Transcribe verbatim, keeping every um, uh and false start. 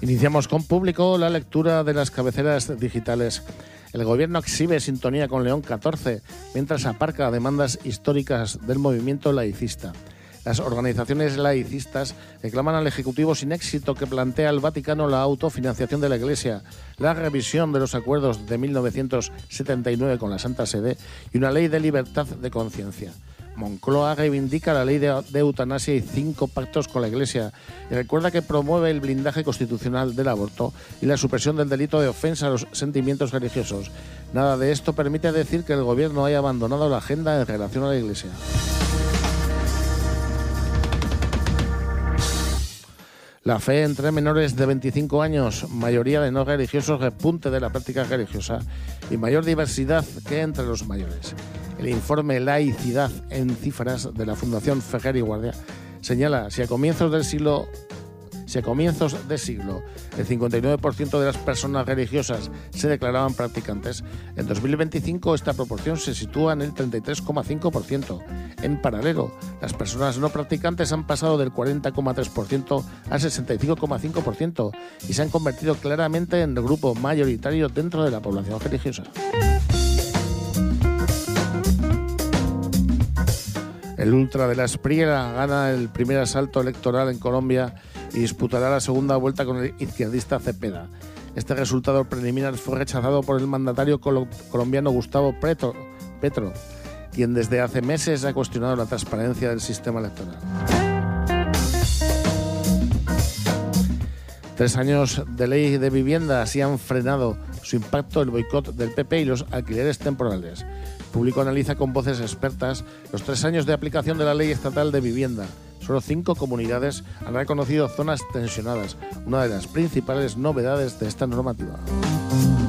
Iniciamos con Público la lectura de las cabeceras digitales. El gobierno exhibe sintonía con León catorce, mientras aparca demandas históricas del movimiento laicista. Las organizaciones laicistas reclaman al Ejecutivo sin éxito que plantea al Vaticano la autofinanciación de la Iglesia, la revisión de los acuerdos de mil novecientos setenta y nueve con la Santa Sede y una ley de libertad de conciencia. Moncloa reivindica la ley de, de eutanasia y cinco pactos con la Iglesia y recuerda que promueve el blindaje constitucional del aborto y la supresión del delito de ofensa a los sentimientos religiosos. Nada de esto permite decir que el gobierno haya abandonado la agenda en relación a la Iglesia. La fe entre menores de veinticinco años, mayoría de no religiosos, repunte de la práctica religiosa y mayor diversidad que entre los mayores. El informe Laicidad en cifras de la Fundación Ferrer y Guardia señala si a comienzos del siglo si a comienzos de siglo el cincuenta y nueve por ciento de las personas religiosas se declaraban practicantes, en dos mil veinticinco esta proporción se sitúa en el treinta y tres coma cinco por ciento. En paralelo, las personas no practicantes han pasado del cuarenta coma tres por ciento al sesenta y cinco coma cinco por ciento y se han convertido claramente en el grupo mayoritario dentro de la población religiosa. El ultra de la Espriella gana el primer asalto electoral en Colombia y disputará la segunda vuelta con el izquierdista Cepeda. Este resultado preliminar fue rechazado por el mandatario colo- colombiano Gustavo Petro, Petro, quien desde hace meses ha cuestionado la transparencia del sistema electoral. Tres años de ley de vivienda así han frenado su impacto el boicot del P P y los alquileres temporales. Público analiza con voces expertas los tres años de aplicación de la ley estatal de vivienda. Solo cinco comunidades han reconocido zonas tensionadas, una de las principales novedades de esta normativa.